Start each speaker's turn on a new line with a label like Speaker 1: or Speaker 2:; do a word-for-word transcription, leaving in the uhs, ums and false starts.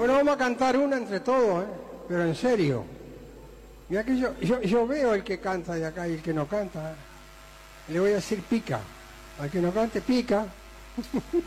Speaker 1: Bueno, vamos a cantar una entre todos, ¿eh? Pero en serio. Mira que yo, yo, yo veo el que canta de acá y el que no canta. Le voy a decir pica. Al que no cante, pica.